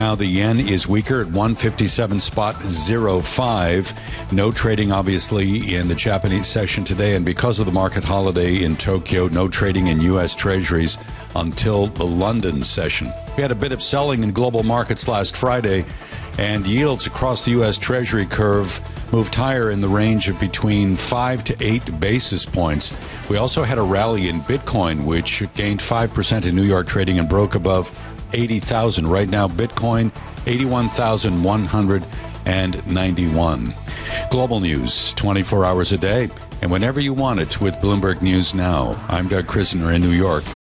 Now the yen is weaker at 157.05. No trading, obviously, in the Japanese session today. And because of the market holiday in Tokyo, no trading in U.S. Treasuries until the London session. We had a bit of selling in global markets last Friday, and yields across the U.S. Treasury curve moved higher in the range of between 5 to 8 basis points. We also had a rally in Bitcoin, which gained 5% in New York trading and broke above 80,000. Right now, Bitcoin, 81,191. Global news, 24 hours a day, and whenever you want it with Bloomberg News Now. I'm Doug Krisner in New York.